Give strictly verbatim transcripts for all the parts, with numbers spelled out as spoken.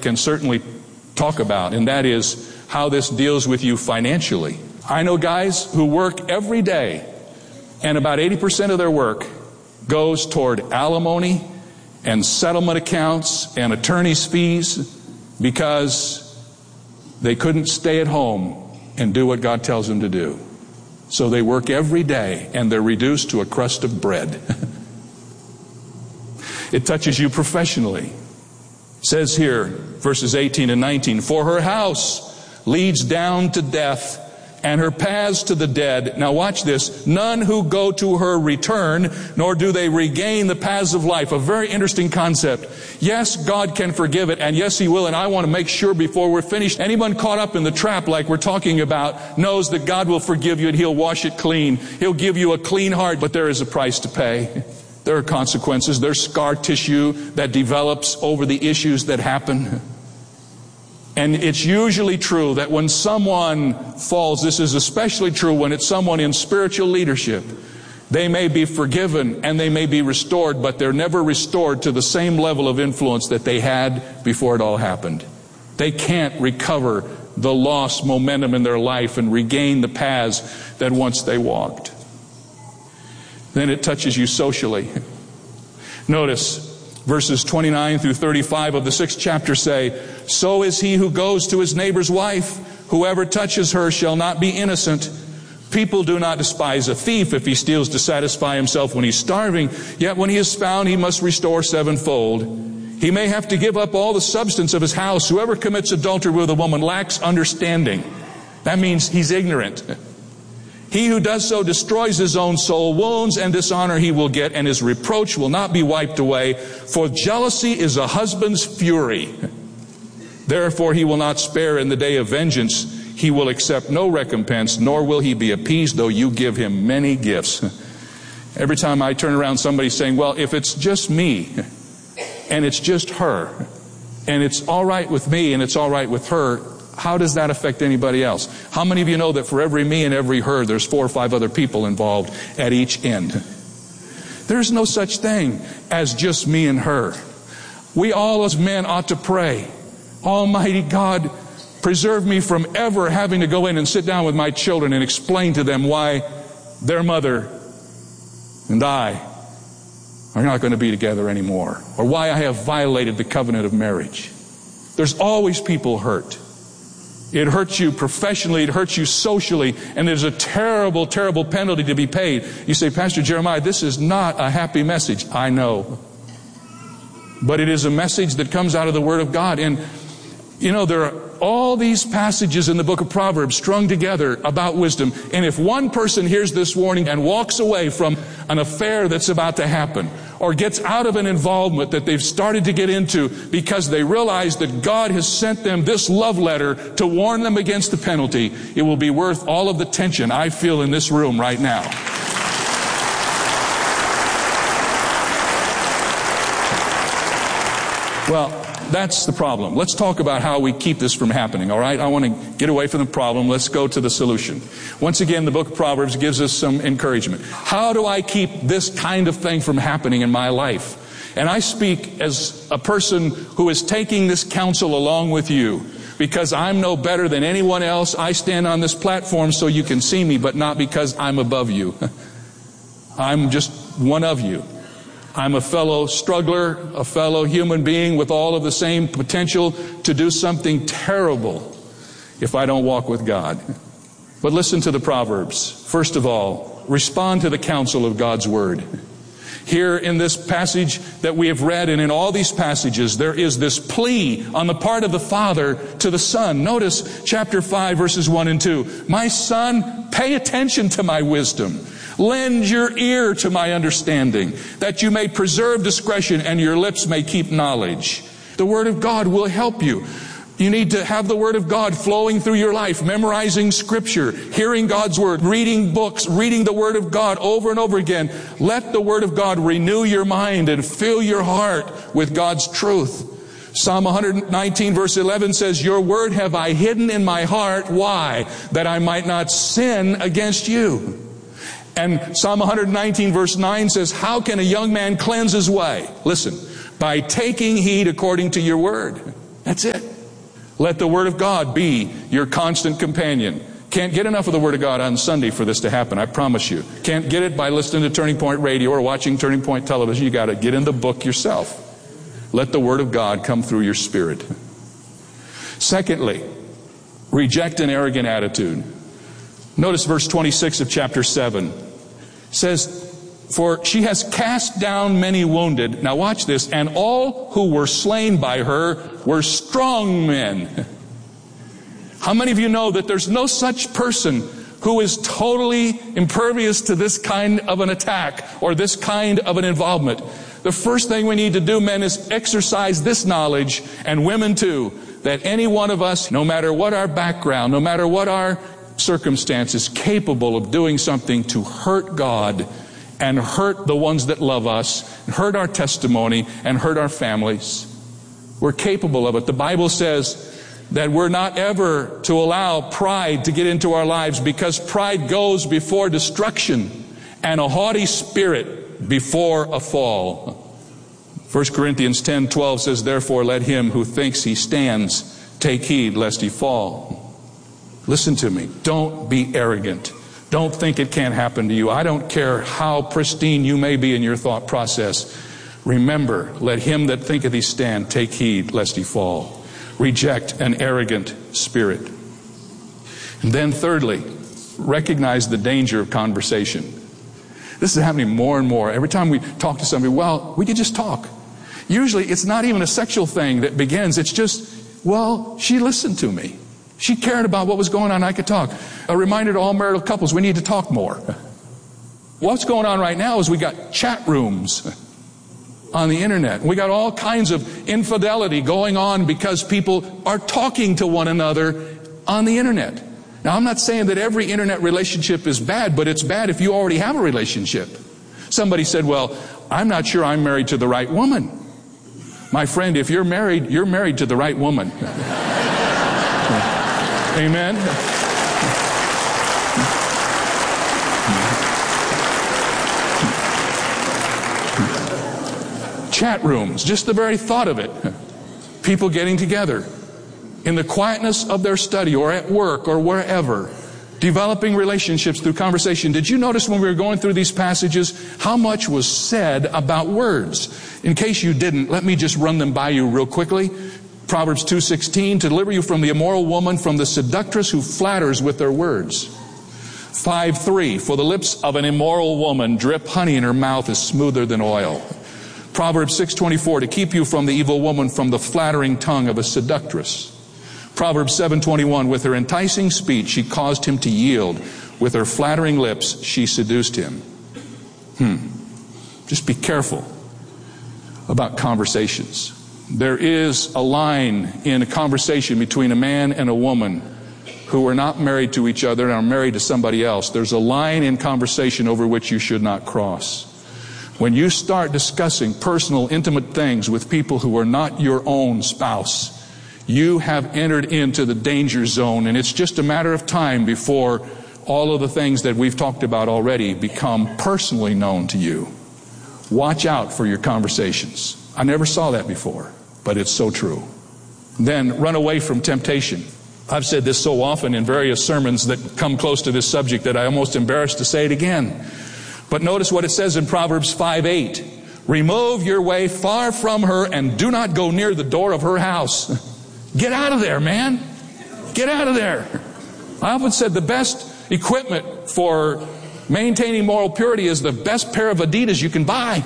can certainly talk about, and that is how this deals with you financially. I know guys who work every day, and about eighty percent of their work goes toward alimony and settlement accounts and attorney's fees because they couldn't stay at home and do what God tells them to do. So they work every day, and they're reduced to a crust of bread. It touches you professionally. It says here, verses eighteen and nineteen, "For her house leads down to death, and her paths to the dead." Now watch this. "None who go to her return, nor do they regain the paths of life." A very interesting concept. Yes, God can forgive it, and yes, He will, and I want to make sure before we're finished, anyone caught up in the trap like we're talking about knows that God will forgive you and He'll wash it clean. He'll give you a clean heart, but there is a price to pay. There are consequences. There's scar tissue that develops over the issues that happen. And it's usually true that when someone falls, this is especially true when it's someone in spiritual leadership, they may be forgiven and they may be restored, but they're never restored to the same level of influence that they had before it all happened. They can't recover the lost momentum in their life and regain the paths that once they walked. Then it touches you socially. Notice verses twenty-nine through thirty-five of the sixth chapter say, "So is he who goes to his neighbor's wife. Whoever touches her shall not be innocent. People do not despise a thief if he steals to satisfy himself when he's starving. Yet when he is found, he must restore sevenfold. He may have to give up all the substance of his house. Whoever commits adultery with a woman lacks understanding." That means he's ignorant. "He who does so destroys his own soul. Wounds and dishonor he will get, and his reproach will not be wiped away. For jealousy is a husband's fury. Therefore he will not spare in the day of vengeance. He will accept no recompense, nor will he be appeased, though you give him many gifts." Every time I turn around, somebody's saying, "Well, if it's just me, and it's just her, and it's all right with me, and it's all right with her, how does that affect anybody else?" How many of you know that for every me and every her, there's four or five other people involved at each end? There's no such thing as just me and her. We all as men ought to pray, "Almighty God, preserve me from ever having to go in and sit down with my children and explain to them why their mother and I are not going to be together anymore, or why I have violated the covenant of marriage." There's always people hurt. It hurts you professionally, it hurts you socially, and there's a terrible, terrible penalty to be paid. You say, "Pastor Jeremiah, this is not a happy message." I know. But it is a message that comes out of the Word of God. And, you know, there are all these passages in the book of Proverbs strung together about wisdom. And if one person hears this warning and walks away from an affair that's about to happen, or gets out of an involvement that they've started to get into because they realize that God has sent them this love letter to warn them against the penalty, it will be worth all of the tension I feel in this room right now. Well, that's the problem. Let's talk about how we keep this from happening, all right? I want to get away from the problem. Let's go to the solution. Once again, the book of Proverbs gives us some encouragement. How do I keep this kind of thing from happening in my life? And I speak as a person who is taking this counsel along with you, because I'm no better than anyone else. I stand on this platform so you can see me, but not because I'm above you. I'm just one of you. I'm a fellow struggler, a fellow human being with all of the same potential to do something terrible if I don't walk with God. But listen to the Proverbs. First of all, respond to the counsel of God's Word. Here in this passage that we have read, and in all these passages, there is this plea on the part of the Father to the Son. Notice chapter five, verses one and two. "My son, pay attention to my wisdom. Lend your ear to my understanding, that you may preserve discretion and your lips may keep knowledge." The Word of God will help you. You need to have the Word of God flowing through your life, memorizing Scripture, hearing God's Word, reading books, reading the Word of God over and over again. Let the Word of God renew your mind and fill your heart with God's truth. Psalm one nineteen verse eleven says, "Your word have I hidden in my heart." Why? "That I might not sin against you." And Psalm one nineteen verse nine says, "How can a young man cleanse his way?" Listen, "by taking heed according to your word." That's it. Let the Word of God be your constant companion. Can't get enough of the Word of God on Sunday for this to happen, I promise you. Can't get it by listening to Turning Point Radio or watching Turning Point Television. You got to get in the book yourself. Let the Word of God come through your spirit. Secondly, reject an arrogant attitude. Notice verse twenty-six of chapter seven. It says, for she has cast down many wounded. Now watch this. And all who were slain by her were strong men. How many of you know that there's no such person who is totally impervious to this kind of an attack or this kind of an involvement? The first thing we need to do, men, is exercise this knowledge, and women too, that any one of us, no matter what our background, no matter what our circumstances, capable of doing something to hurt God and hurt the ones that love us, hurt our testimony, and hurt our families. We're capable of it. The Bible says that we're not ever to allow pride to get into our lives, because pride goes before destruction and a haughty spirit before a fall. First Corinthians ten twelve says, therefore let him who thinks he stands take heed lest he fall. Listen to me. Don't be arrogant. Don't think it can't happen to you. I don't care how pristine you may be in your thought process. Remember, let him that thinketh he stand take heed lest he fall. Reject an arrogant spirit. And then thirdly, recognize the danger of conversation. This is happening more and more. Every time we talk to somebody, well, we could just talk. Usually it's not even a sexual thing that begins. It's just, well, she listened to me. She cared about what was going on. I could talk. A reminder to all marital couples, we need to talk more. What's going on right now is we got chat rooms on the internet. We got all kinds of infidelity going on because people are talking to one another on the internet. Now, I'm not saying that every internet relationship is bad, but it's bad if you already have a relationship. Somebody said, well, I'm not sure I'm married to the right woman. My friend, if you're married, you're married to the right woman. Amen. Chat rooms, just the very thought of it. People getting together in the quietness of their study or at work or wherever, developing relationships through conversation. Did you notice when we were going through these passages how much was said about words? In case you didn't, let me just run them by you real quickly. Proverbs two sixteen, to deliver you from the immoral woman, from the seductress who flatters with their words. five three, for the lips of an immoral woman drip honey, and her mouth is smoother than oil. Proverbs six twenty-four, to keep you from the evil woman, from the flattering tongue of a seductress. Proverbs seven twenty-one, with her enticing speech she caused him to yield. With her flattering lips she seduced him. Hmm. Just be careful about conversations. There is a line in a conversation between a man and a woman who are not married to each other and are married to somebody else. There's a line in conversation over which you should not cross. When you start discussing personal, intimate things with people who are not your own spouse, you have entered into the danger zone, and it's just a matter of time before all of the things that we've talked about already become personally known to you. Watch out for your conversations. I never saw that before, but it's so true. Then run away from temptation. I've said this so often in various sermons that come close to this subject that I'm almost embarrassed to say it again. But notice what it says in Proverbs five eight. Remove your way far from her and do not go near the door of her house. Get out of there, man. Get out of there. I often said the best equipment for maintaining moral purity is the best pair of Adidas you can buy.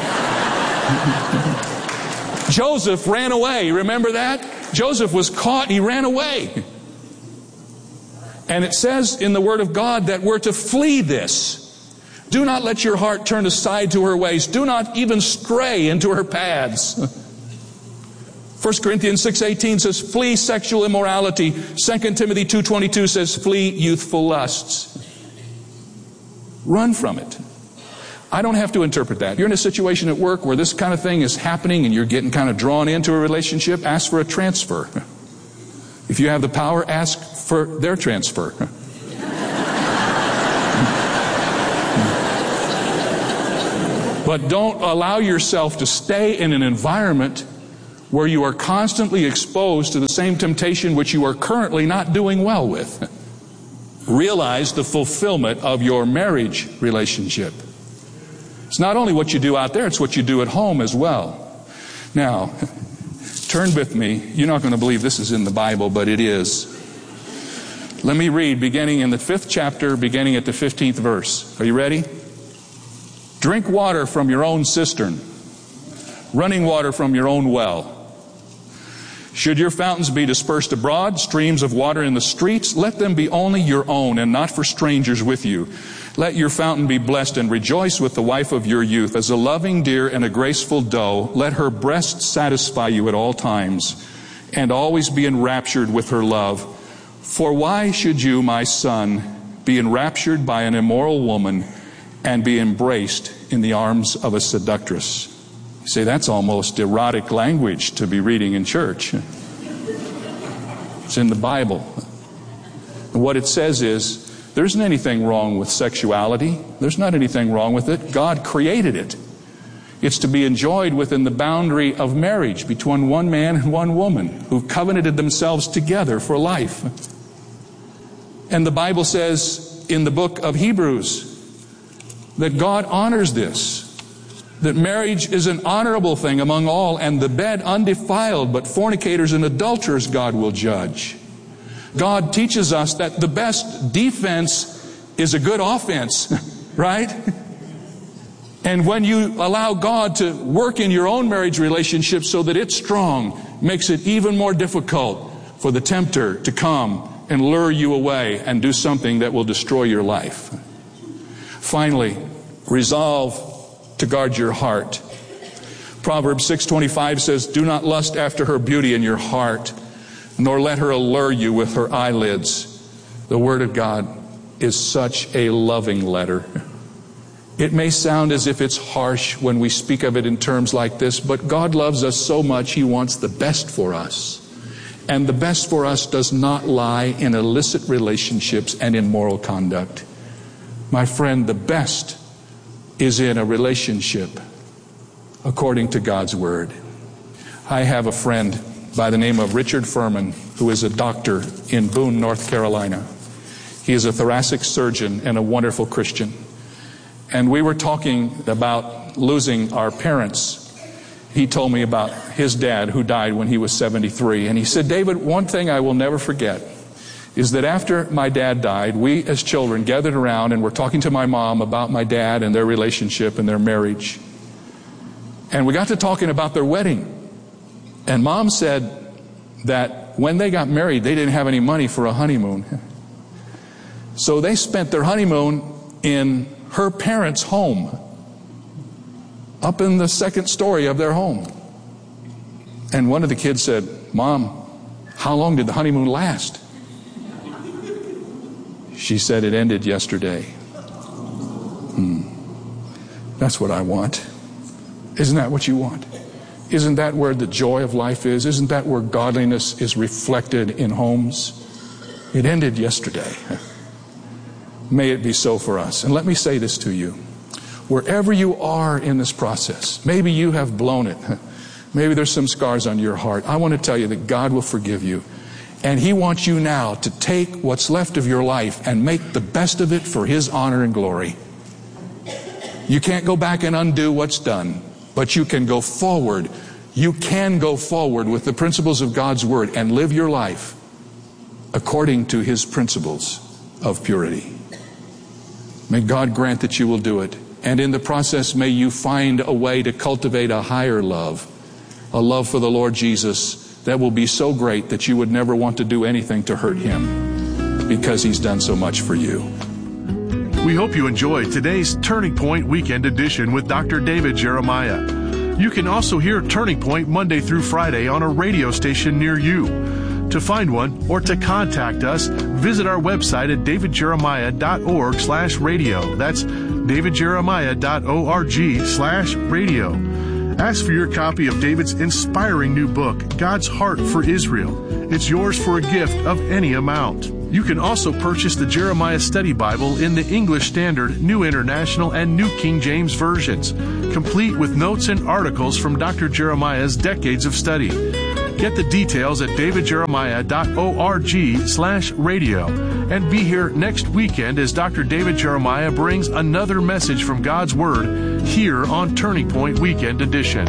Joseph ran away. Remember that? Joseph was caught. He ran away. And it says in the Word of God that we're to flee this. Do not let your heart turn aside to her ways. Do not even stray into her paths. First Corinthians six eighteen says, flee sexual immorality. Second Timothy two twenty-two says, flee youthful lusts. Run from it. I don't have to interpret that. You're in a situation at work where this kind of thing is happening and you're getting kind of drawn into a relationship, ask for a transfer. If you have the power, ask for their transfer. But don't allow yourself to stay in an environment where you are constantly exposed to the same temptation which you are currently not doing well with. Realize the fulfillment of your marriage relationship. It's not only what you do out there, it's what you do at home as well. Now, turn with me. You're not going to believe this is in the Bible, but it is. Let me read beginning in the fifth chapter, beginning at the fifteenth verse. Are you ready? Drink water from your own cistern, running water from your own well. Should your fountains be dispersed abroad, streams of water in the streets, let them be only your own and not for strangers with you. Let your fountain be blessed and rejoice with the wife of your youth. As a loving deer and a graceful doe, let her breast satisfy you at all times and always be enraptured with her love. For why should you, my son, be enraptured by an immoral woman and be embraced in the arms of a seductress? You say, that's almost erotic language to be reading in church. It's in the Bible. And what it says is, there isn't anything wrong with sexuality. There's not anything wrong with it. God created it. It's to be enjoyed within the boundary of marriage between one man and one woman who've covenanted themselves together for life. And the Bible says in the book of Hebrews that God honors this, that marriage is an honorable thing among all, and the bed undefiled, but fornicators and adulterers God will judge. God teaches us that the best defense is a good offense, right? And when you allow God to work in your own marriage relationship so that it's strong, makes it even more difficult for the tempter to come and lure you away and do something that will destroy your life. Finally, resolve to guard your heart. Proverbs six twenty-five says, do not lust after her beauty in your heart, nor let her allure you with her eyelids. The Word of God is such a loving letter. It may sound as if it's harsh when we speak of it in terms like this, but God loves us so much, He wants the best for us. And the best for us does not lie in illicit relationships and immoral conduct. My friend, the best is in a relationship according to God's Word. I have a friend by the name of Richard Furman, who is a doctor in Boone, North Carolina. He is a thoracic surgeon and a wonderful Christian. And we were talking about losing our parents. He told me about his dad who died when he was seventy-three. And he said, David, one thing I will never forget is that after my dad died, we as children gathered around and were talking to my mom about my dad and their relationship and their marriage. And we got to talking about their wedding. And Mom said that when they got married, they didn't have any money for a honeymoon. So they spent their honeymoon in her parents' home, up in the second story of their home. And one of the kids said, Mom, how long did the honeymoon last? She said, it ended yesterday. Hmm. That's what I want. Isn't that what you want? Isn't that where the joy of life is? Isn't that where godliness is reflected in homes? It ended yesterday. May it be so for us. And let me say this to you. Wherever you are in this process, maybe you have blown it. Maybe there's some scars on your heart. I want to tell you that God will forgive you. And He wants you now to take what's left of your life and make the best of it for His honor and glory. You can't go back and undo what's done, but you can go forward. You can go forward with the principles of God's Word and live your life according to His principles of purity. May God grant that you will do it. And in the process, may you find a way to cultivate a higher love, a love for the Lord Jesus that will be so great that you would never want to do anything to hurt Him because He's done so much for you. We hope you enjoyed today's Turning Point Weekend Edition with Doctor David Jeremiah. You can also hear Turning Point Monday through Friday on a radio station near you. To find one or to contact us, visit our website at davidjeremiah.org slash radio. That's davidjeremiah.org slash radio. Ask for your copy of David's inspiring new book, God's Heart for Israel. It's yours for a gift of any amount. You can also purchase the Jeremiah Study Bible in the English Standard, New International, and New King James versions. complete with notes and articles from Doctor Jeremiah's decades of study. Get the details at davidjeremiah.org slash radio. And be here next weekend as Doctor David Jeremiah brings another message from God's Word here on Turning Point Weekend Edition.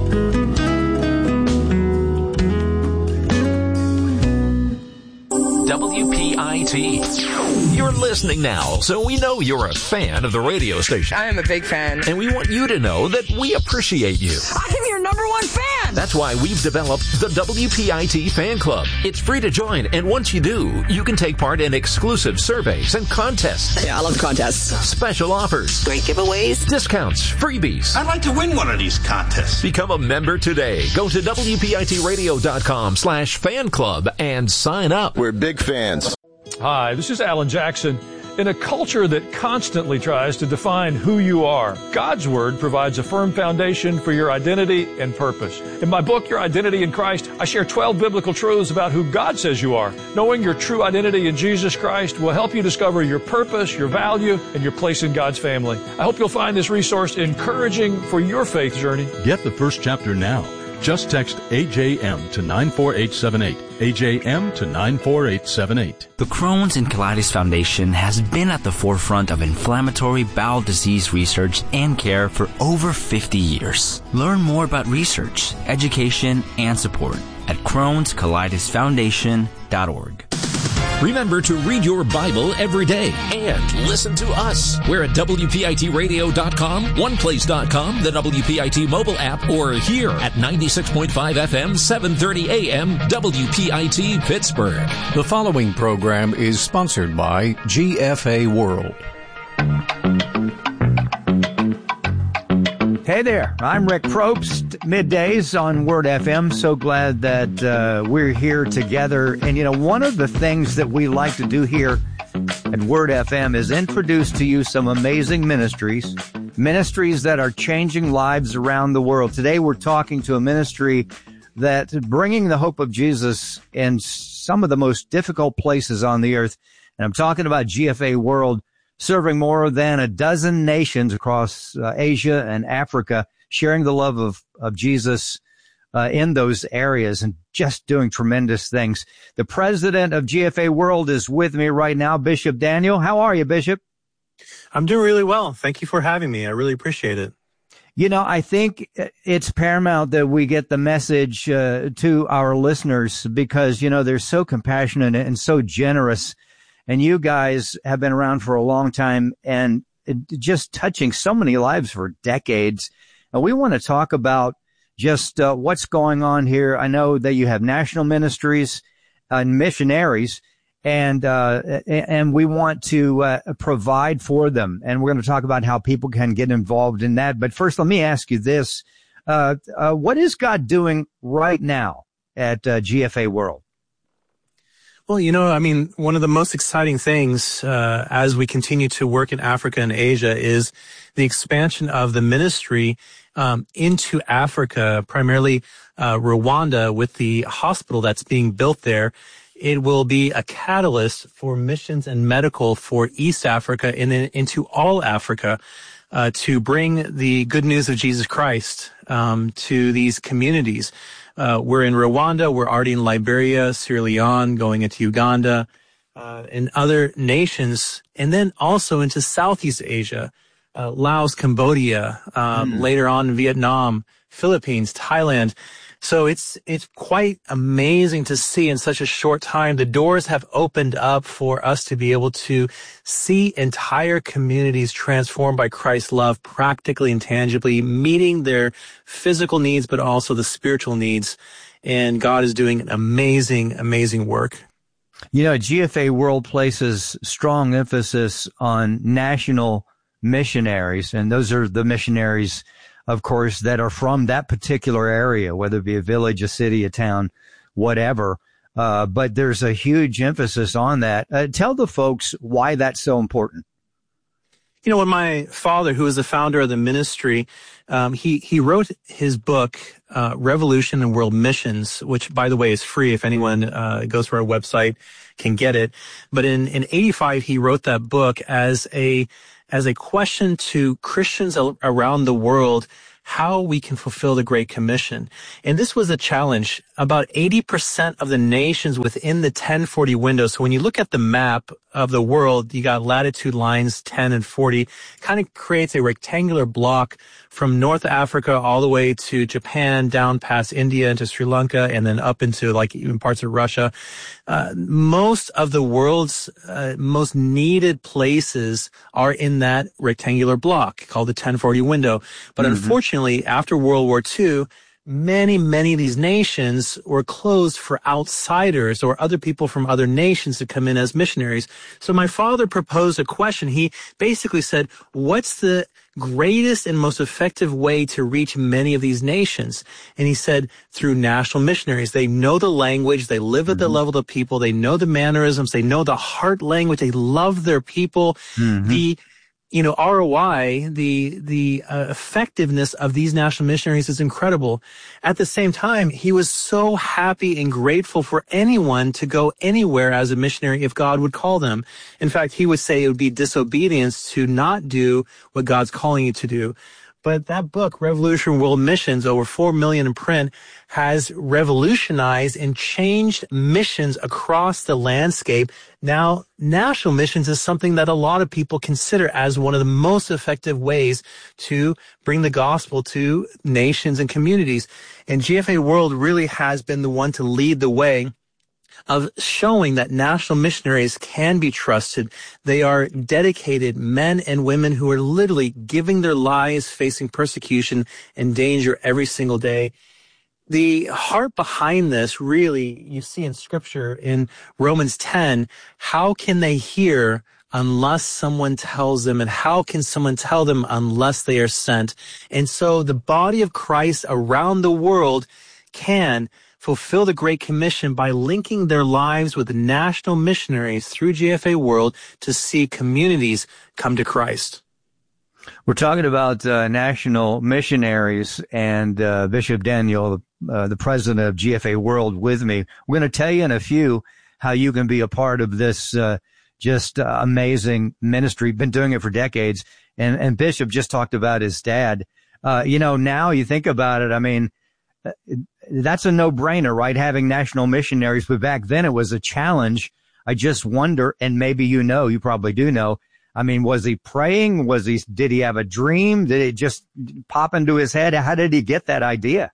W P I T. You're listening now, so we know you're a fan of the radio station. I am a big fan. And we want you to know that we appreciate you. I am your number one fan! That's why we've developed the W P I T Fan Club. It's free to join, and once you do, you can take part in exclusive surveys and contests. Yeah, I love contests. Special offers. Great giveaways. Discounts. Freebies. I'd like to win one of these contests. Become a member today. Go to W P I T radio dot com slash fan club and sign up. We're big fans. Hi, this is Alan Jackson. In a culture that constantly tries to define who you are, God's Word provides a firm foundation for your identity and purpose. In my book, Your Identity in Christ, I share twelve biblical truths about who God says you are. Knowing your true identity in Jesus Christ will help you discover your purpose, your value, and your place in God's family. I hope you'll find this resource encouraging for your faith journey. Get the first chapter now. Just text A J M to nine four eight seven eight. A J M to nine four eight seven eight. The Crohn's and Colitis Foundation has been at the forefront of inflammatory bowel disease research and care for over fifty years. Learn more about research, education, and support at crohns colitis foundation dot org. Remember to read your Bible every day and listen to us. We're at W P I T radio dot com, one place dot com, the W P I T mobile app, or here at ninety-six point five F M, seven thirty A M, W P I T Pittsburgh. The following program is sponsored by G F A World. Hey there, I'm Rick Probst, middays on Word F M. So glad that uh, we're here together. And, you know, one of the things that we like to do here at Word F M is introduce to you some amazing ministries, ministries that are changing lives around the world. Today we're talking to a ministry that's bringing the hope of Jesus in some of the most difficult places on the earth. And I'm talking about G F A World, serving more than a dozen nations across uh, Asia and Africa, sharing the love of, of Jesus uh, in those areas and just doing tremendous things. The president of G F A World is with me right now, Bishop Daniel. How are you, Bishop? I'm doing really well. Thank you for having me. I really appreciate it. You know, I think it's paramount that we get the message uh, to our listeners because, you know, they're so compassionate and so generous. And you guys have been around for a long time and just touching so many lives for decades. And we want to talk about just uh, what's going on here. I know that you have national ministries and missionaries, and uh, and we want to uh, provide for them. And we're going to talk about how people can get involved in that. But first, let me ask you this. Uh, uh, what is God doing right now at uh, G F A World? Well, you know, I mean, one of the most exciting things uh, as we continue to work in Africa and Asia is the expansion of the ministry um, into Africa, primarily uh, Rwanda, with the hospital that's being built there. It will be a catalyst for missions and medical for East Africa and then into all Africa uh, to bring the good news of Jesus Christ um, to these communities. Uh, we're in Rwanda, we're already in Liberia, Sierra Leone, going into Uganda, uh, and other nations, and then also into Southeast Asia, uh, Laos, Cambodia, um, mm. later on in Vietnam, Philippines, Thailand. So it's, it's quite amazing to see in such a short time. The doors have opened up for us to be able to see entire communities transformed by Christ's love practically and tangibly, meeting their physical needs, but also the spiritual needs. And God is doing an amazing, amazing work. You know, G F A World places strong emphasis on national missionaries, and those are the missionaries, of course, that are from that particular area, whether it be a village, a city, a town, whatever. Uh, but there's a huge emphasis on that. Uh, tell the folks why that's so important. You know, when my father, who is the founder of the ministry, um, he, he wrote his book, uh, Revolution and World Missions, which, by the way, is free. If anyone, uh, goes to our website, can get it. But in, in eighty-five, he wrote that book as a, as a question to Christians around the world how we can fulfill the Great Commission. And this was a challenge. About eighty percent of the nations within the ten forty window. So when you look at the map of the world, you got latitude lines ten and forty, kind of creates a rectangular block from North Africa all the way to Japan, down past India into Sri Lanka, and then up into like even parts of Russia. Uh, most of the world's uh, most needed places are in that rectangular block called the ten forty window. But mm-hmm. unfortunately, after World War Two, many, many of these nations were closed for outsiders or other people from other nations to come in as missionaries. So my father proposed a question. He basically said, what's the greatest and most effective way to reach many of these nations? And he said, through national missionaries. They know the language. They live at the level of the people. They know the mannerisms. They know the heart language. They love their people. Mm-hmm. The You know, R O I, the, the uh, effectiveness of these national missionaries is incredible. At the same time, he was so happy and grateful for anyone to go anywhere as a missionary if God would call them. In fact, he would say it would be disobedience to not do what God's calling you to do. But that book, Revolution World Missions, over four million in print, has revolutionized and changed missions across the landscape. Now, national missions is something that a lot of people consider as one of the most effective ways to bring the gospel to nations and communities. And G F A World really has been the one to lead the way of showing that national missionaries can be trusted. They are dedicated men and women who are literally giving their lives, facing persecution and danger every single day. The heart behind this, really, you see in Scripture in Romans ten, how can they hear unless someone tells them, and how can someone tell them unless they are sent? And so the body of Christ around the world can fulfill the Great Commission by linking their lives with national missionaries through G F A World to see communities come to Christ. We're talking about uh, national missionaries, and uh, Bishop Daniel, uh, the president of G F A World, with me. We're going to tell you in a few how you can be a part of this uh, just uh, amazing ministry. Been doing it for decades. And, and Bishop just talked about his dad. Uh, you know, now you think about it, I mean, that's a no-brainer, right? Having national missionaries, but back then it was a challenge. I just wonder, and maybe you know, you probably do know. I mean, was he praying? Was he, did he have a dream? Did it just pop into his head? How did he get that idea?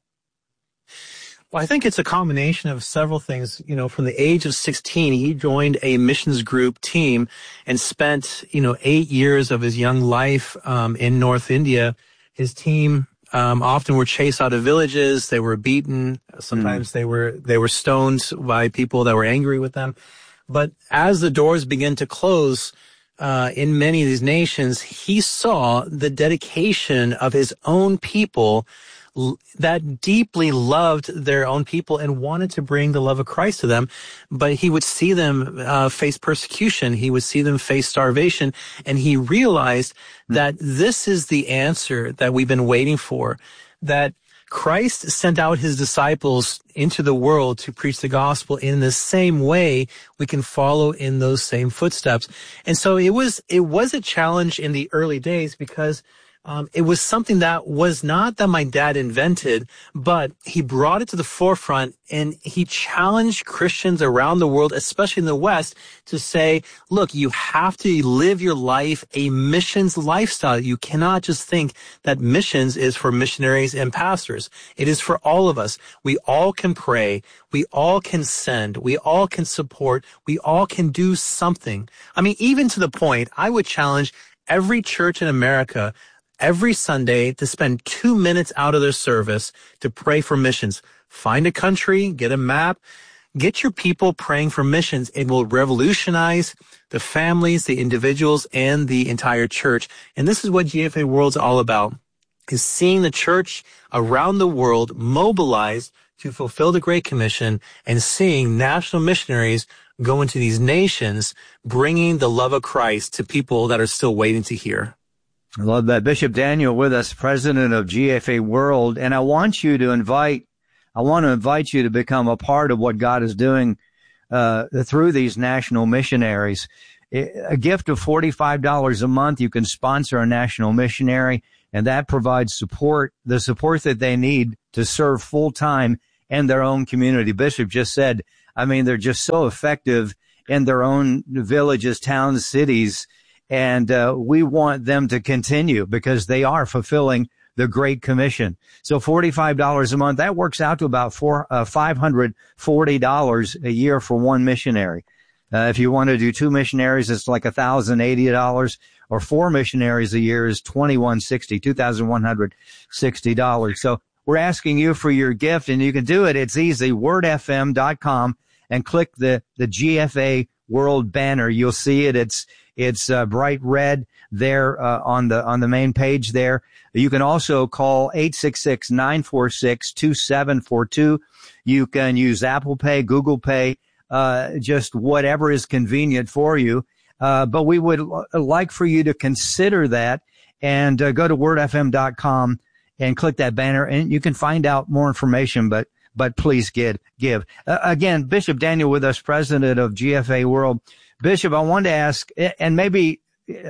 Well, I think it's a combination of several things. You know, from the age of sixteen, he joined a missions group team and spent, you know, eight years of his young life um, in North India. His team Um, often were chased out of villages. They were beaten. Sometimes mm. they were, they were stoned by people that were angry with them. But as the doors began to close, uh, in many of these nations, he saw the dedication of his own people l- that deeply loved their own people and wanted to bring the love of Christ to them. But he would see them, uh, face persecution. He would see them face starvation. And he realized mm. that this is the answer that we've been waiting for, that Christ sent out his disciples into the world to preach the gospel. In the same way, we can follow in those same footsteps. And so it was, it was a challenge in the early days because Um, it was something that was not that my dad invented, but he brought it to the forefront, and he challenged Christians around the world, especially in the West, to say, look, you have to live your life a missions lifestyle. You cannot just think that missions is for missionaries and pastors. It is for all of us. We all can pray. We all can send. We all can support. We all can do something. I mean, even to the point, I would challenge every church in America every Sunday to spend two minutes out of their service to pray for missions. Find a country, get a map, get your people praying for missions. It will revolutionize the families, the individuals, and the entire church. And this is what G F A World's all about, is seeing the church around the world mobilized to fulfill the Great Commission and seeing national missionaries go into these nations, bringing the love of Christ to people that are still waiting to hear. I love that. Bishop Daniel with us, president of G F A World. And I want you to invite, I want to invite you to become a part of what God is doing, uh, through these national missionaries. A gift of forty-five dollars a month, you can sponsor a national missionary, and that provides support, the support that they need to serve full time in their own community. Bishop just said, I mean, they're just so effective in their own villages, towns, cities, and uh, we want them to continue because they are fulfilling the Great Commission. So forty-five dollars a month, that works out to about four, uh, five hundred forty dollars a year for one missionary. Uh, if you want to do two missionaries, it's like one thousand eighty dollars, or four missionaries a year is twenty-one sixty, two thousand one hundred sixty dollars. So we're asking you for your gift, and you can do it. It's easy, word f m dot com, and click the, the G F A World banner. You'll see it. It's, it's uh, bright red there uh, on the, on the main page there. You can also call eight six six, nine four six, two seven four two. You can use Apple Pay, Google Pay, Uh, just whatever is convenient for you. Uh, but we would l- like for you to consider that and uh, go to word f m dot com and click that banner, and you can find out more information, but, but please give, give. Uh, again, Bishop Daniel with us, president of G F A World. Bishop, I wanted to ask, and maybe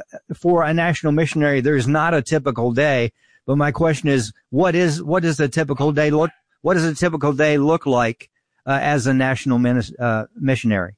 for a national missionary, there's not a typical day, but my question is, what is, what does a typical day look, what does a typical day look like Uh, as a national minis- uh, missionary?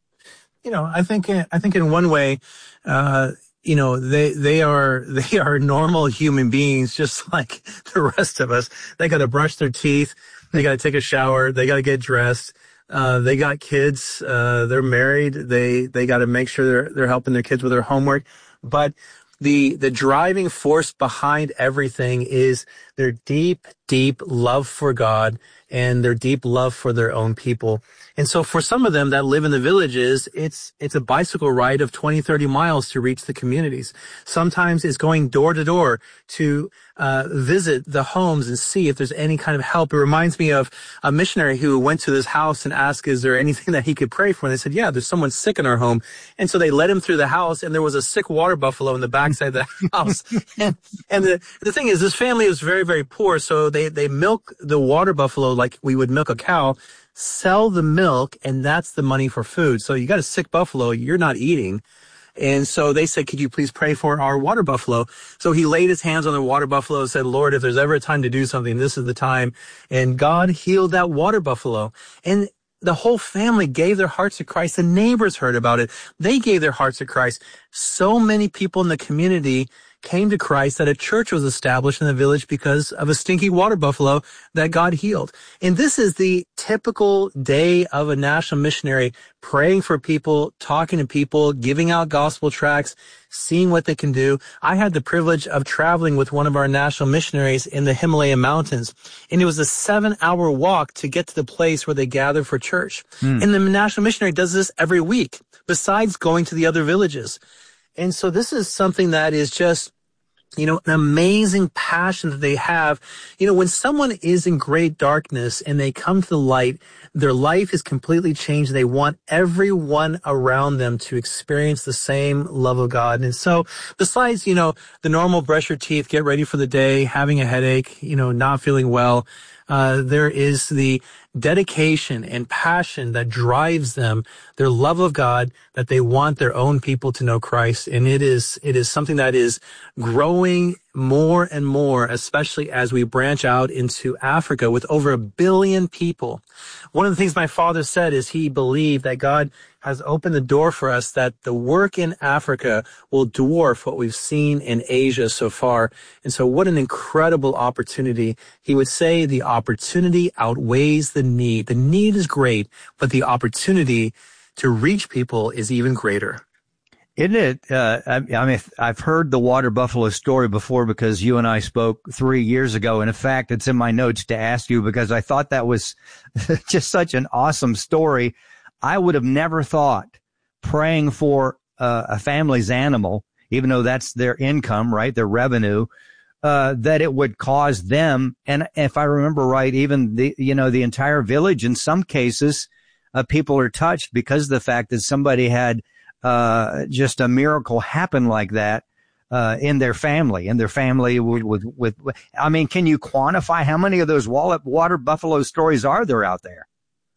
You know, I think, I think in one way, uh, you know, they, they are, they are normal human beings, just like the rest of us. They got to brush their teeth. They got to take a shower. They got to get dressed. Uh, they got kids. Uh, they're married. They, they got to make sure they're, they're helping their kids with their homework. But the, the driving force behind everything is their deep, deep love for God and their deep love for their own people. And so for some of them that live in the villages, it's, it's a bicycle ride of twenty, thirty miles to reach the communities. Sometimes it's going door to door to, uh, visit the homes and see if there's any kind of help. It reminds me of a missionary who went to this house and asked, is there anything that he could pray for? And they said, yeah, there's someone sick in our home. And so they led him through the house, and there was a sick water buffalo in the backside of the house. and, and the, the thing is, this family was very, very poor. So they, they milk the water buffalo like we would milk a cow, sell the milk, and that's the money for food. So you got a sick buffalo, you're not eating. And so they said, could you please pray for our water buffalo? So he laid his hands on the water buffalo and said, Lord, if there's ever a time to do something, this is the time. And God healed that water buffalo. And the whole family gave their hearts to Christ. The neighbors heard about it. They gave their hearts to Christ. So many people in the community came to Christ that a church was established in the village because of a stinky water buffalo that God healed. And this is the typical day of a national missionary, praying for people, talking to people, giving out gospel tracts, seeing what they can do. I had the privilege of traveling with one of our national missionaries in the Himalayan mountains, and it was a seven hour walk to get to the place where they gather for church. Hmm. And the national missionary does this every week, besides going to the other villages. And so this is something that is just, you know, an amazing passion that they have. You know, when someone is in great darkness and they come to the light, their life is completely changed. They want everyone around them to experience the same love of God. And so besides, you know, the normal brush your teeth, get ready for the day, having a headache, you know, not feeling well, uh, there is the dedication and passion that drives them, their love of God, that they want their own people to know Christ. And it is, it is something that is growing more and more, especially as we branch out into Africa with over a billion people. One of the things my father said is he believed that God has opened the door for us, that the work in Africa will dwarf what we've seen in Asia so far. And so what an incredible opportunity. He would say the opportunity outweighs the need. The need is great, but the opportunity to reach people is even greater. Isn't it? Uh, I, I mean, I've heard the water buffalo story before because you and I spoke three years ago. And in fact, it's in my notes to ask you because I thought that was just such an awesome story. I would have never thought praying for uh, a family's animal, even though that's their income, right? Their revenue, uh, that it would cause them. And if I remember right, even the, you know, the entire village, in some cases, uh, people are touched because of the fact that somebody had uh, just a miracle happen like that, uh, in their family, in their family with, with, with, I mean, can you quantify how many of those water buffalo stories are there out there?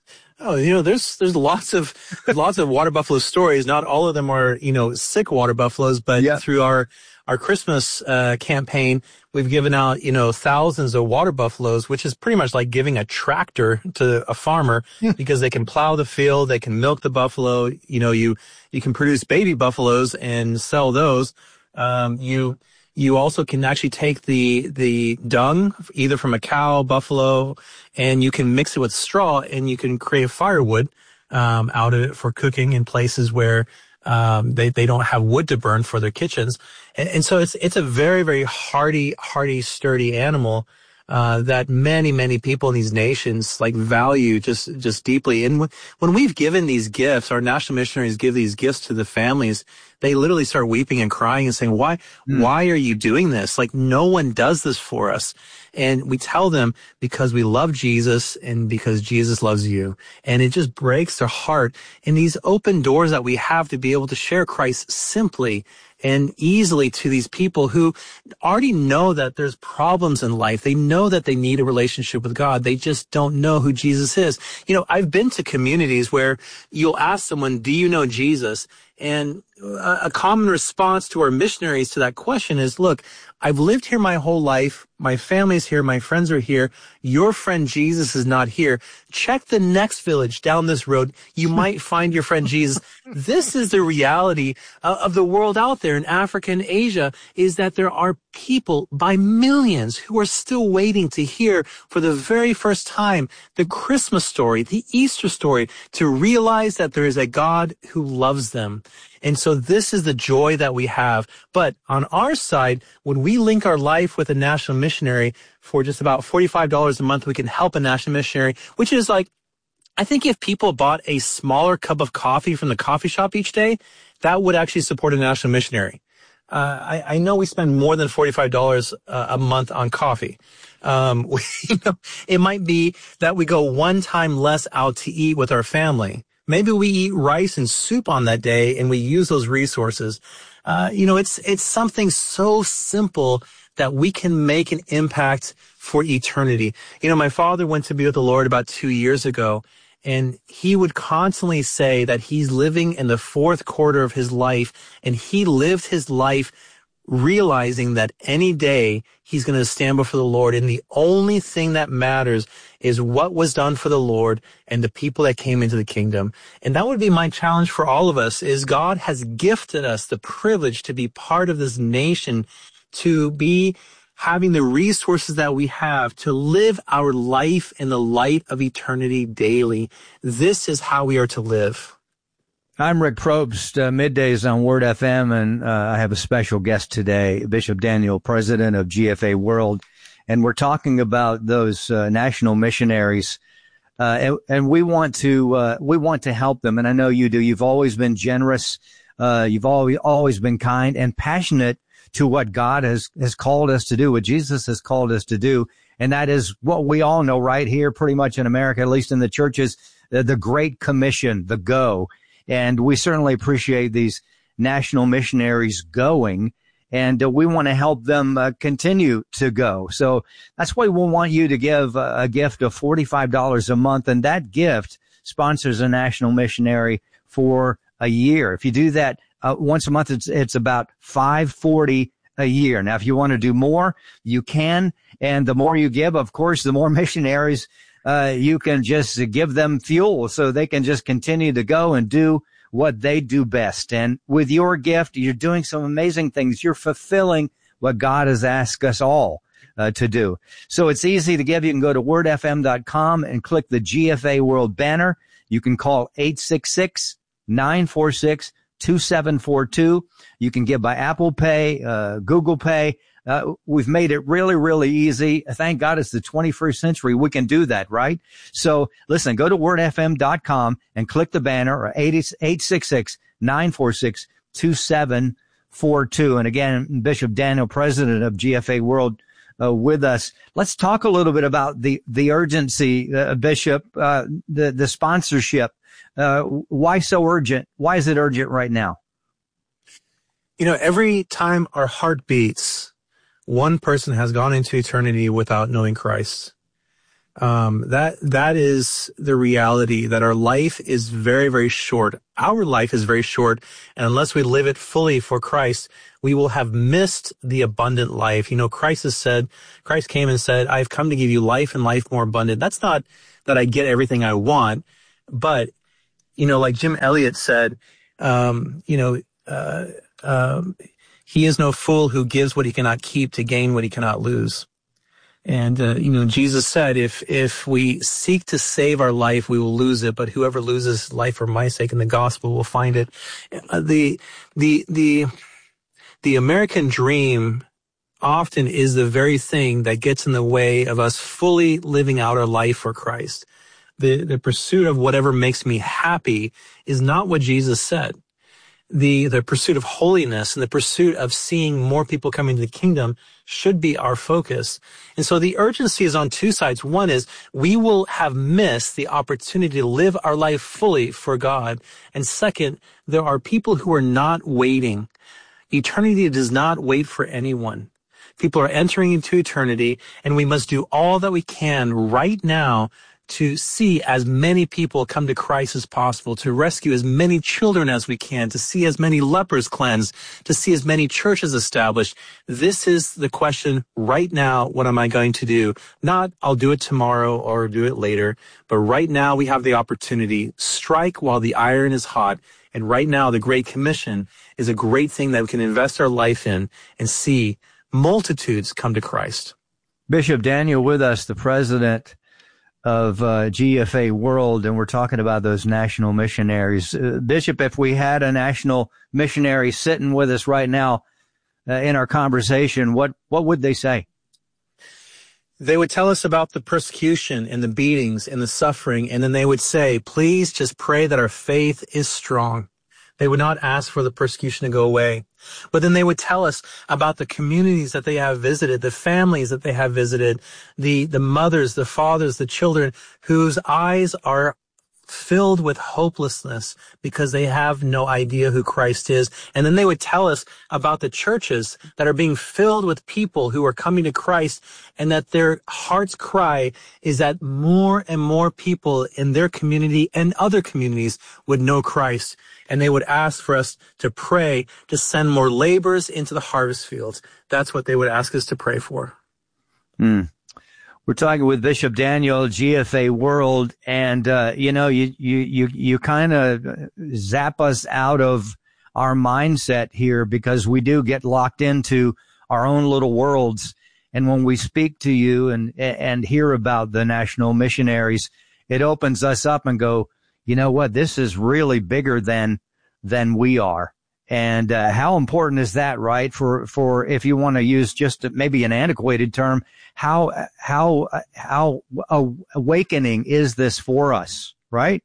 Oh, you know, there's there's lots of lots of water buffalo stories. Not all of them are, you know, sick water buffaloes, but yeah. through our our Christmas uh, campaign, we've given out, you know, thousands of water buffaloes, which is pretty much like giving a tractor to a farmer yeah. because they can plow the field, they can milk the buffalo. You know, you you can produce baby buffaloes and sell those. Um, you You also can actually take the, the dung, either from a cow, buffalo, and you can mix it with straw and you can create firewood, um, out of it for cooking in places where, um, they, they don't have wood to burn for their kitchens. And, and so it's, it's a very, very hardy, hardy, sturdy animal, uh, that many, many people in these nations like value just, just deeply. And when we've given these gifts, our national missionaries give these gifts to the families, they literally start weeping and crying and saying, why, mm. why are you doing this? Like, no one does this for us. And we tell them because we love Jesus and because Jesus loves you. And it just breaks their heart. And these open doors that we have to be able to share Christ simply and easily to these people who already know that there's problems in life. They know that they need a relationship with God. They just don't know who Jesus is. You know, I've been to communities where you'll ask someone, do you know Jesus? And a common response to our missionaries to that question is, look, I've lived here my whole life. My family's here. My friends are here. Your friend Jesus is not here. Check the next village down this road. You might find your friend Jesus. This is the reality of the world out there in Africa and Asia, is that there are people by millions who are still waiting to hear for the very first time the Christmas story, the Easter story, to realize that there is a God who loves them. And so this is the joy that we have. But on our side, when we link our life with a national missionary for just about forty-five dollars a month, we can help a national missionary, which is like, I think if people bought a smaller cup of coffee from the coffee shop each day, that would actually support a national missionary. Uh, I, I know we spend more than forty-five dollars uh, a month on coffee. Um, we, you know, it might be that we go one time less out to eat with our family. Maybe we eat rice and soup on that day and we use those resources. Uh, you know, it's, it's something so simple that we can make an impact for eternity. You know, my father went to be with the Lord about two years ago, and he would constantly say that he's living in the fourth quarter of his life, and he lived his life realizing that any day he's going to stand before the Lord, and the only thing that matters is what was done for the Lord and the people that came into the kingdom. And that would be my challenge for all of us, is God has gifted us the privilege to be part of this nation, to be having the resources that we have, to live our life in the light of eternity daily. This is how we are to live. I'm Rick Probst, uh, middays on Word F M, and uh, I have a special guest today, Bishop Daniel, president of G F A World, and we're talking about those uh, national missionaries, uh, and, and we want to uh, we want to help them, and I know you do. You've always been generous, uh, you've always always been kind and passionate to what God has has called us to do, what Jesus has called us to do, and that is what we all know right here, pretty much in America, at least in the churches, the, the Great Commission, the Go. And we certainly appreciate these national missionaries going, and uh, we want to help them uh, continue to go. So that's why we want you to give uh, a gift of forty-five dollars a month, and that gift sponsors a national missionary for a year. If you do that uh, once a month, it's, it's about five hundred forty dollars a year. Now, if you want to do more, you can, and the more you give, of course, the more missionaries Uh, you can just give them fuel so they can just continue to go and do what they do best. And with your gift, you're doing some amazing things. You're fulfilling what God has asked us all uh, to do. So it's easy to give. You can go to word f m dot com and click the G F A World banner. You can call eight six six, nine four six, two seven four two. You can give by Apple Pay, uh, Google Pay. Uh, we've made it really, really easy. Thank God it's the twenty-first century. We can do that, right? So listen, go to word f m dot com and click the banner, or eight six six, nine four six, two seven four two. And again, Bishop Daniel, president of G F A World, uh, with us. Let's talk a little bit about the, the urgency, uh, Bishop, uh, the, the sponsorship. Uh, why so urgent? Why is it urgent right now? You know, every time our heart beats, one person has gone into eternity without knowing Christ. Um, that, that is the reality, that our life is very, very short. Our life is very short, and unless we live it fully for Christ, we will have missed the abundant life. You know, Christ has said, Christ came and said, I've come to give you life and life more abundant. That's not that I get everything I want, but, you know, like Jim Elliot said, um, you know, uh, um, he is no fool who gives what he cannot keep to gain what he cannot lose. And, uh, you know, Jesus said, if, if we seek to save our life, we will lose it, but whoever loses life for my sake in the gospel will find it. Uh, the, the, the, the American dream often is the very thing that gets in the way of us fully living out our life for Christ. The, the pursuit of whatever makes me happy is not what Jesus said. The, the pursuit of holiness and the pursuit of seeing more people coming to the kingdom should be our focus. And so the urgency is on two sides. One is we will have missed the opportunity to live our life fully for God. And second, there are people who are not waiting. Eternity does not wait for anyone. People are entering into eternity, and we must do all that we can right now to see as many people come to Christ as possible, to rescue as many children as we can, to see as many lepers cleansed, to see as many churches established. This is the question right now. What am I going to do? Not, I'll do it tomorrow or do it later, but right now we have the opportunity. Strike while the iron is hot. And right now the Great Commission is a great thing that we can invest our life in and see multitudes come to Christ. Bishop Daniel with us, the president of uh, G F A World, and we're talking about those national missionaries. Uh, Bishop, if we had a national missionary sitting with us right now uh, in our conversation, what, what would they say? They would tell us about the persecution and the beatings and the suffering, and then they would say, please just pray that our faith is strong. They would not ask for the persecution to go away. But then they would tell us about the communities that they have visited, the families that they have visited, the, the mothers, the fathers, the children whose eyes are filled with hopelessness because they have no idea who Christ is. And then they would tell us about the churches that are being filled with people who are coming to Christ, and that their heart's cry is that more and more people in their community and other communities would know Christ. And they would ask for us to pray to send more laborers into the harvest fields. That's what they would ask us to pray for. Hmm. We're talking with Bishop Daniel, G F A World, and, uh, you know, you, you, you, you kind of zap us out of our mindset here because we do get locked into our own little worlds. And when we speak to you and, and hear about the national missionaries, it opens us up and go, you know what, this is really bigger than, than we are. And, uh, how important is that, right? For, for, if you want to use just maybe an antiquated term, how, how, how awakening is this for us, right?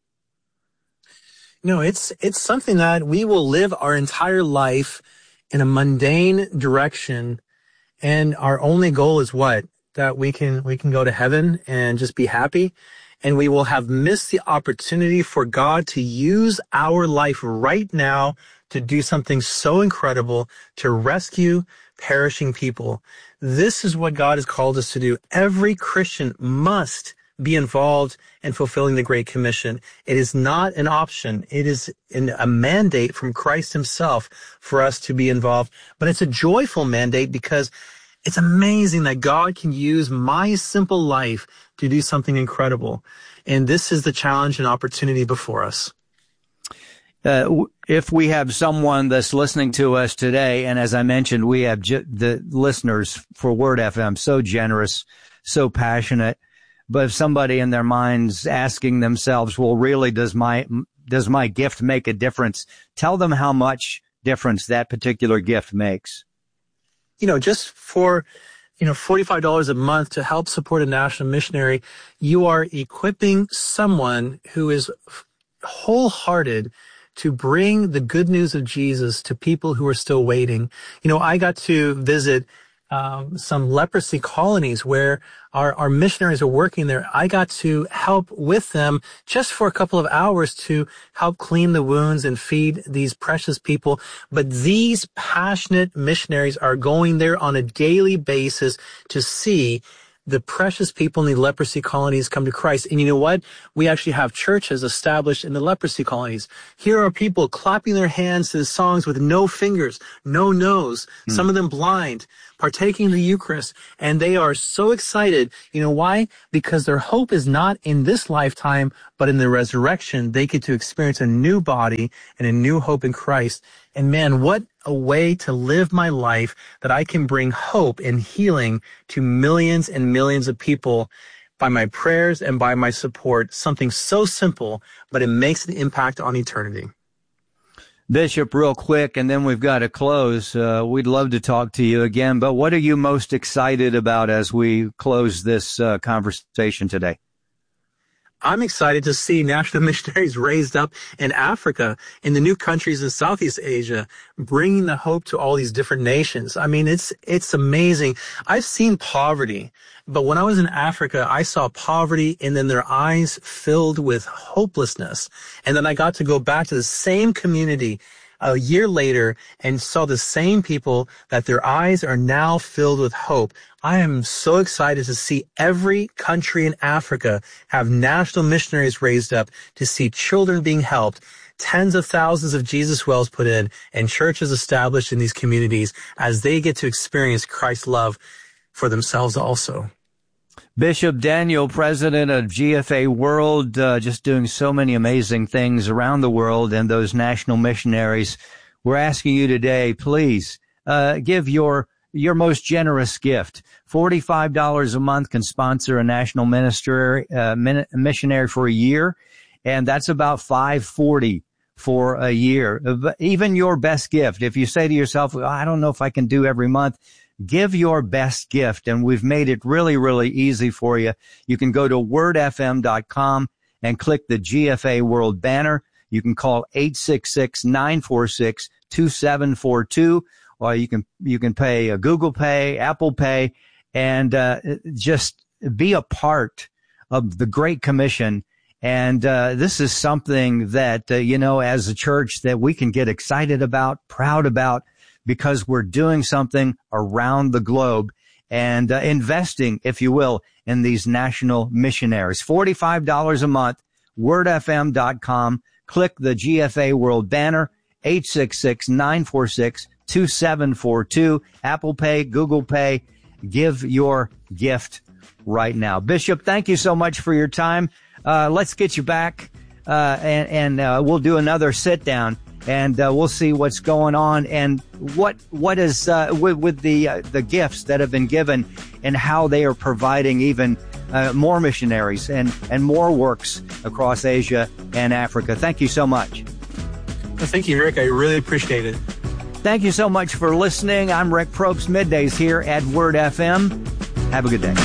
No, it's, it's something that we will live our entire life in a mundane direction. And our only goal is what? That we can, we can go to heaven and just be happy. And we will have missed the opportunity for God to use our life right now to do something so incredible, to rescue perishing people. This is what God has called us to do. Every Christian must be involved in fulfilling the Great Commission. It is not an option. It is an, a mandate from Christ himself for us to be involved. But it's a joyful mandate because it's amazing that God can use my simple life to do something incredible. And this is the challenge and opportunity before us. Uh, if we have someone that's listening to us today, and as I mentioned, we have ju- the listeners for Word F M so generous, so passionate. But if somebody in their minds asking themselves, well, really, does my, does my gift make a difference? Tell them how much difference that particular gift makes. You know, just for, you know, forty-five dollars a month to help support a national missionary, you are equipping someone who is wholehearted to bring the good news of Jesus to people who are still waiting. You know, I got to visit um, some leprosy colonies where our, our missionaries are working there. I got to help with them just for a couple of hours to help clean the wounds and feed these precious people. But these passionate missionaries are going there on a daily basis to see the precious people in the leprosy colonies come to Christ. And you know what? We actually have churches established in the leprosy colonies. Here are people clapping their hands to the songs with no fingers, no nose, mm. some of them blind, partaking in the Eucharist. And they are so excited. You know why? Because their hope is not in this lifetime, but in the resurrection. They get to experience a new body and a new hope in Christ. And man, what a way to live my life that I can bring hope and healing to millions and millions of people by my prayers and by my support. Something so simple, but it makes an impact on eternity. Bishop, real quick, and then we've got to close. Uh, we'd love to talk to you again, but what are you most excited about as we close this uh, conversation today? I'm excited to see national missionaries raised up in Africa, in the new countries in Southeast Asia, bringing the hope to all these different nations. I mean, it's, it's amazing. I've seen poverty, but when I was in Africa, I saw poverty and then their eyes filled with hopelessness. And then I got to go back to the same community a year later and saw the same people that their eyes are now filled with hope. I am so excited to see every country in Africa have national missionaries raised up, to see children being helped, tens of thousands of Jesus wells put in, and churches established in these communities as they get to experience Christ's love for themselves also. Bishop Daniel, president of G F A World, uh, just doing so many amazing things around the world, and those national missionaries. We're asking you today, please, uh, give your, your most generous gift. forty-five dollars a month can sponsor a national minister, uh, min- missionary for a year, and that's about five forty for a year. Even your best gift. If you say to yourself, well, I don't know if I can do every month, give your best gift, and we've made it really, really easy for you. You can go to word f m dot com and click the G F A World banner. You can call eight six six, nine four six, two seven four two, or you can you can pay a Google Pay, Apple Pay, and uh, just be a part of the Great Commission. And uh, this is something that, uh, you know, as a church that we can get excited about, proud about, because we're doing something around the globe and uh, investing, if you will, in these national missionaries. forty-five dollars a month, word f m dot com. Click the G F A World banner, eight six six, nine four six, two seven four two. Apple Pay, Google Pay. Give your gift right now. Bishop, thank you so much for your time. Uh, let's get you back, uh, and, and uh, we'll do another sit down. And uh, we'll see what's going on and what what is uh, with, with the uh, the gifts that have been given and how they are providing even uh, more missionaries and, and more works across Asia and Africa. Thank you so much. Well, thank you, Rick. I really appreciate it. Thank you so much for listening. I'm Rick Probst, Middays here at Word F M. Have a good day.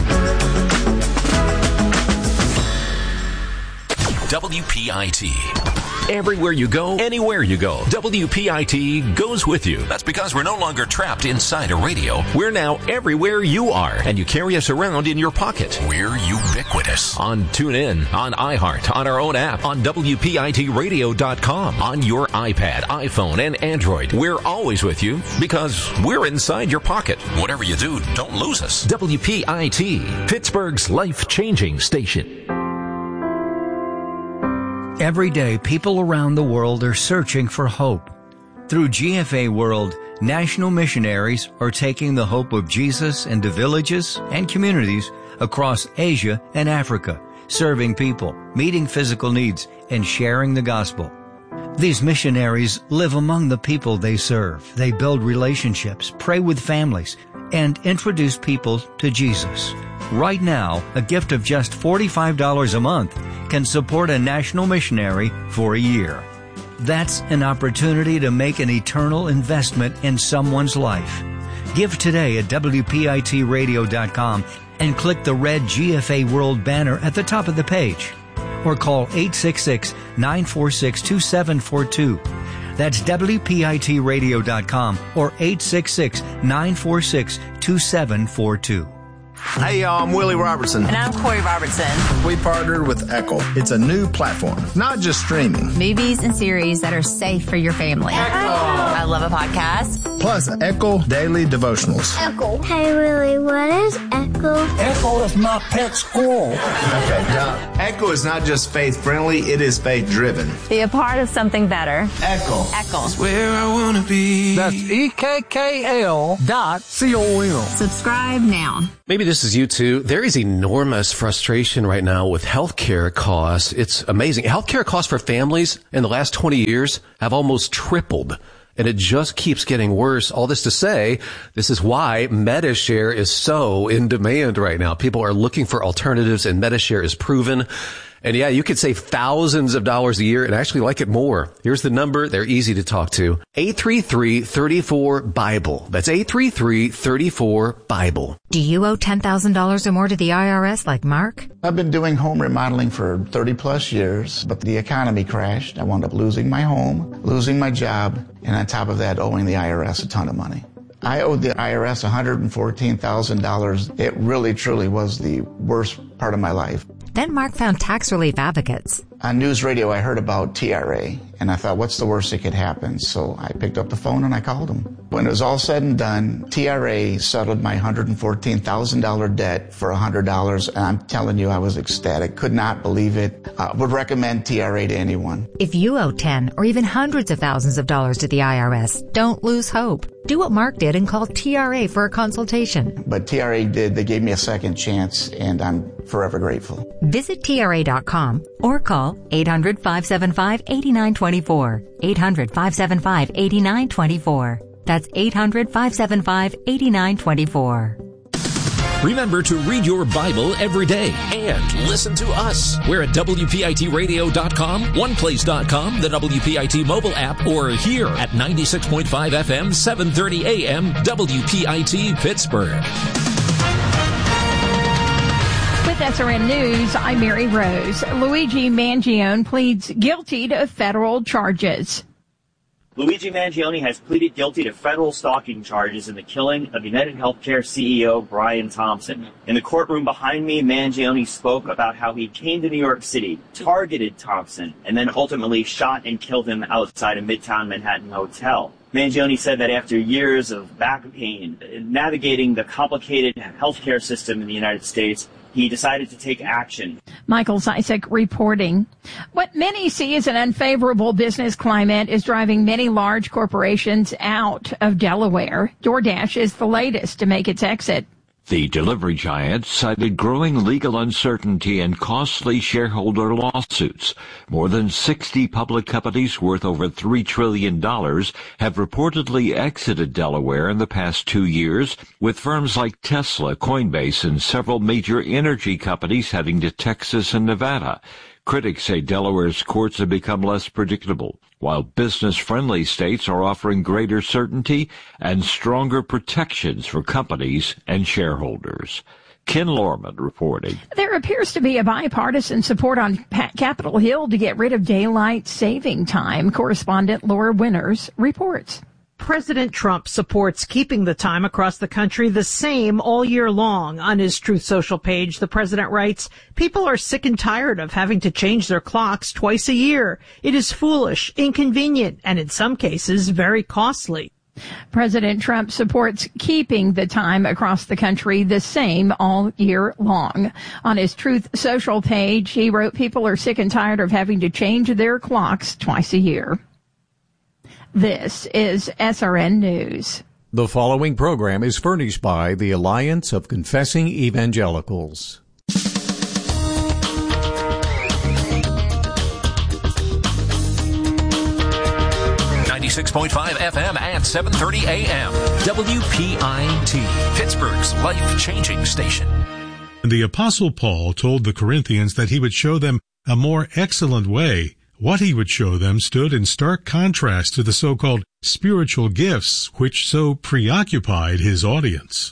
W P I T. Everywhere you go, anywhere you go, W P I T goes with you. That's because we're no longer trapped inside a radio. We're now everywhere you are, and you carry us around in your pocket. We're ubiquitous. On TuneIn, on iHeart, on our own app, on W P I T radio dot com, on your iPad, iPhone, and Android. We're always with you because we're inside your pocket. Whatever you do, don't lose us. W P I T, Pittsburgh's life-changing station. Every day, people around the world are searching for hope. Through G F A World, national missionaries are taking the hope of Jesus into villages and communities across Asia and Africa, serving people, meeting physical needs, and sharing the gospel. These missionaries live among the people they serve. They build relationships, pray with families, and introduce people to Jesus. Right now, a gift of just forty-five dollars a month can support a national missionary for a year. That's an opportunity to make an eternal investment in someone's life. Give today at W P I T radio dot com and click the red G F A World banner at the top of the page. Or call eight six six, nine four six, two seven four two. That's W P I T radio dot com or eight six six, nine four six, two seven four two. Hey, y'all, I'm Willie Robertson. And I'm Corey Robertson. We partnered with Echo. It's a new platform, not just streaming. Movies and series that are safe for your family. Echo. I love a podcast. plus Echo Daily Devotionals. Echo. Hey, Willie, what is Echo? Echo is my pet squirrel. Okay, now, Echo is not just faith-friendly, it is faith-driven. Be a part of something better. Echo. Echo. It's where I want to be. That's E K K L dot C O M. Subscribe now. Maybe this is you too. There is enormous frustration right now with healthcare costs. It's amazing. Healthcare costs for families in the last twenty years have almost tripled. And it just keeps getting worse. All this to say, this is why Medi-Share is so in demand right now. People are looking for alternatives, and Medi-Share is proven. And yeah, you could save thousands of dollars a year and actually like it more. Here's the number. They're easy to talk to. eight three three, three four, BIBLE. That's eight three three, three four, BIBLE. Do you owe ten thousand dollars or more to the I R S like Mark? I've been doing home remodeling for thirty plus years, but the economy crashed. I wound up losing my home, losing my job, and on top of that, owing the I R S a ton of money. I owed the I R S one hundred fourteen thousand dollars. It really, truly was the worst part of my life. Then Mark found tax relief advocates. On news radio, I heard about T R A, and I thought, what's the worst that could happen? So I picked up the phone and I called them. When it was all said and done, T R A settled my one hundred fourteen thousand dollars debt for one hundred dollars, and I'm telling you, I was ecstatic. Could not believe it. I would recommend T R A to anyone. If you owe ten or even hundreds of thousands of dollars to the I R S, don't lose hope. Do what Mark did and call T R A for a consultation. But T R A did. They gave me a second chance, and I'm forever grateful. Visit T R A dot com or call eight hundred, five seven five, eight nine two four. eight hundred, five seven five, eight nine two four. That's eight hundred, five seven five, eight nine two four. Remember to read your Bible every day and listen to us. We're at W P I T radio dot com, one place dot com, the W P I T mobile app, or here at ninety-six point five F M, seven thirty A M, W P I T Pittsburgh. With S R N News, I'm Mary Rose. Luigi Mangione pleads guilty to federal charges. Luigi Mangione has pleaded guilty to federal stalking charges in the killing of United Healthcare C E O Brian Thompson. In the courtroom behind me, Mangione spoke about how he came to New York City, targeted Thompson, and then ultimately shot and killed him outside a Midtown Manhattan hotel. Mangione said that after years of back pain, navigating the complicated healthcare system in the United States, he decided to take action. Michael Zysek reporting. What many see as an unfavorable business climate is driving many large corporations out of Delaware. DoorDash is the latest to make its exit. The delivery giant cited growing legal uncertainty and costly shareholder lawsuits. More than sixty public companies worth over three trillion dollars have reportedly exited Delaware in the past two years, with firms like Tesla, Coinbase, and several major energy companies heading to Texas and Nevada. Critics say Delaware's courts have become less predictable, while business-friendly states are offering greater certainty and stronger protections for companies and shareholders. Ken Lorman reporting. There appears to be a bipartisan support on Capitol Hill to get rid of daylight saving time. Correspondent Laura Winters reports. President Trump supports keeping the time across the country the same all year long. On his Truth Social page, the president writes, "People are sick and tired of having to change their clocks twice a year. It is foolish, inconvenient, and in some cases, very costly." President Trump supports keeping the time across the country the same all year long. On his Truth Social page, he wrote, "People are sick and tired of having to change their clocks twice a year." This is S R N News. The following program is furnished by the Alliance of Confessing Evangelicals. ninety-six point five F M and seven thirty A M. W P I T, Pittsburgh's life-changing station. The Apostle Paul told the Corinthians that he would show them a more excellent way. What he would show them stood in stark contrast to the so-called spiritual gifts which so preoccupied his audience.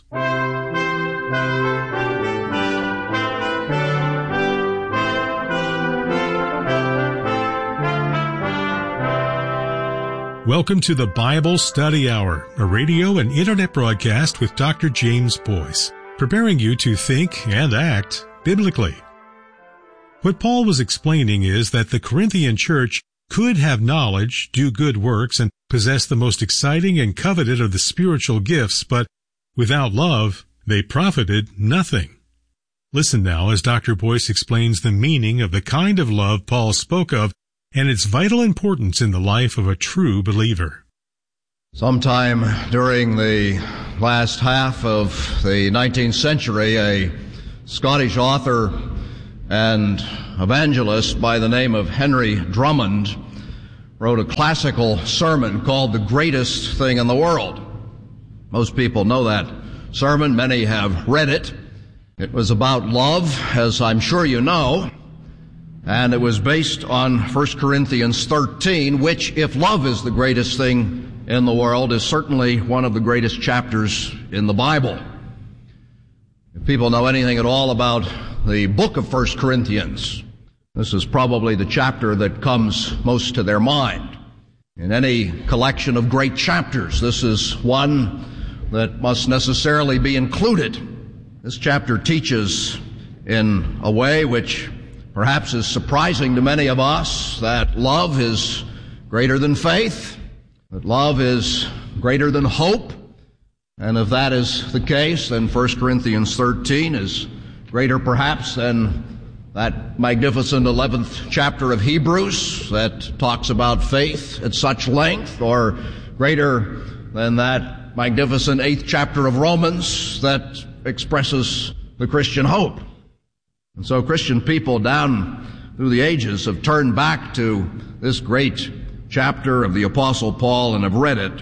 Welcome to the Bible Study Hour, a radio and internet broadcast with Doctor James Boyce, preparing you to think and act biblically. What Paul was explaining is that the Corinthian church could have knowledge, do good works, and possess the most exciting and coveted of the spiritual gifts, but without love, they profited nothing. Listen now as Doctor Boyce explains the meaning of the kind of love Paul spoke of and its vital importance in the life of a true believer. Sometime during the last half of the nineteenth century, a Scottish author and evangelist by the name of Henry Drummond wrote a classical sermon called The Greatest Thing in the World. Most people know that sermon. Many have read it. It was about love, as I'm sure you know, and it was based on First Corinthians thirteen, which, if love is the greatest thing in the world, is certainly one of the greatest chapters in the Bible. If people know anything at all about the book of First Corinthians, this is probably the chapter that comes most to their mind. In any collection of great chapters, this is one that must necessarily be included. This chapter teaches in a way which perhaps is surprising to many of us that love is greater than faith, that love is greater than hope, and if that is the case, then First Corinthians thirteen is greater perhaps than that magnificent eleventh chapter of Hebrews that talks about faith at such length, or greater than that magnificent eighth chapter of Romans that expresses the Christian hope. And so Christian people down through the ages have turned back to this great chapter of the Apostle Paul and have read it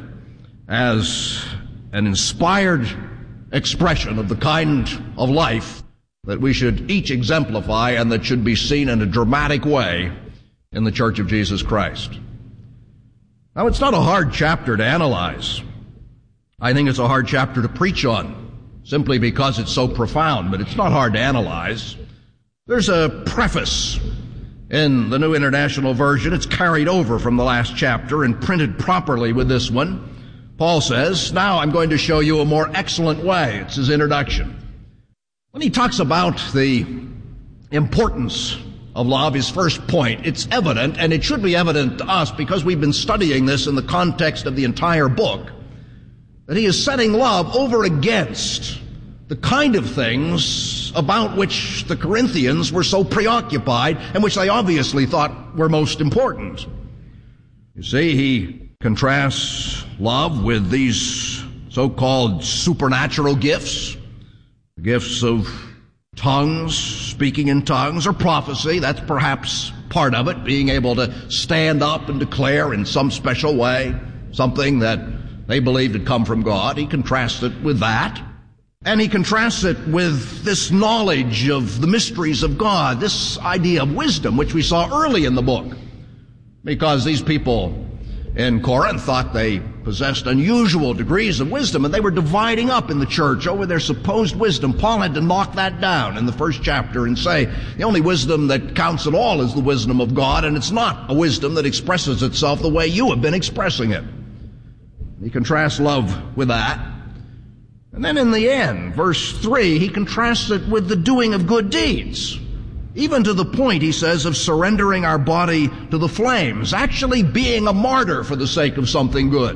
as an inspired expression of the kind of life that we should each exemplify and that should be seen in a dramatic way in the Church of Jesus Christ. Now, it's not a hard chapter to analyze. I think it's a hard chapter to preach on, simply because it's so profound, but it's not hard to analyze. There's a preface in the New International Version. It's carried over from the last chapter and printed properly with this one. Paul says, now I'm going to show you a more excellent way. It's his introduction. When he talks about the importance of love, his first point, it's evident, and it should be evident to us because we've been studying this in the context of the entire book, that he is setting love over against the kind of things about which the Corinthians were so preoccupied and which they obviously thought were most important. You see, he contrasts love with these so-called supernatural gifts, gifts of tongues, speaking in tongues, or prophecy. That's perhaps part of it, being able to stand up and declare in some special way something that they believed had come from God. He contrasts it with that. And he contrasts it with this knowledge of the mysteries of God, this idea of wisdom, which we saw early in the book. Because these people in Corinth thought they possessed unusual degrees of wisdom, and they were dividing up in the church over their supposed wisdom. Paul had to knock that down in the first chapter and say, the only wisdom that counts at all is the wisdom of God, and it's not a wisdom that expresses itself the way you have been expressing it. He contrasts love with that. And then in the end, verse three, he contrasts it with the doing of good deeds. Even to the point, he says, of surrendering our body to the flames, actually being a martyr for the sake of something good.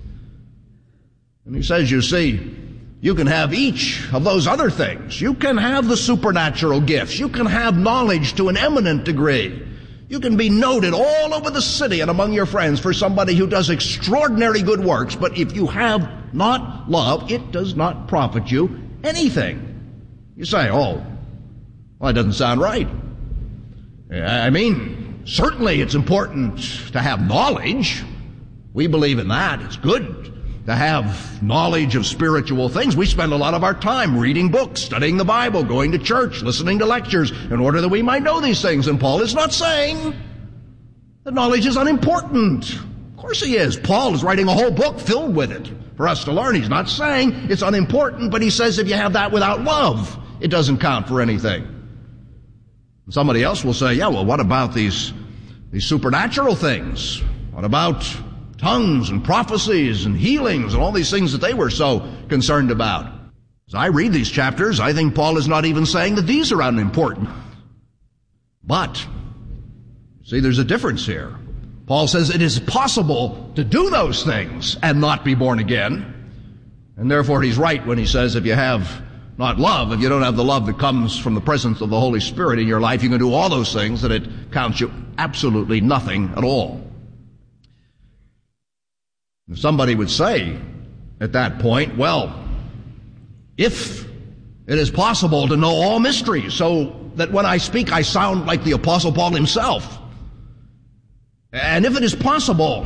And he says, you see, you can have each of those other things. You can have the supernatural gifts. You can have knowledge to an eminent degree. You can be noted all over the city and among your friends for somebody who does extraordinary good works, but if you have not love, it does not profit you anything. You say, oh, well, that doesn't sound right. I mean, certainly it's important to have knowledge. We believe in that. It's good to have knowledge of spiritual things. We spend a lot of our time reading books, studying the Bible, going to church, listening to lectures, in order that we might know these things. And Paul is not saying that knowledge is unimportant. Of course he is. Paul is writing a whole book filled with it for us to learn. He's not saying it's unimportant, but he says if you have that without love, it doesn't count for anything. Somebody else will say, yeah, well, what about these, these supernatural things? What about tongues and prophecies and healings and all these things that they were so concerned about? As I read these chapters, I think Paul is not even saying that these are unimportant. But, see, there's a difference here. Paul says it is possible to do those things and not be born again. And therefore he's right when he says if you have not love, if you don't have the love that comes from the presence of the Holy Spirit in your life, you can do all those things and it counts you absolutely nothing at all. Somebody would say at that point, well, if it is possible to know all mysteries so that when I speak I sound like the Apostle Paul himself, and if it is possible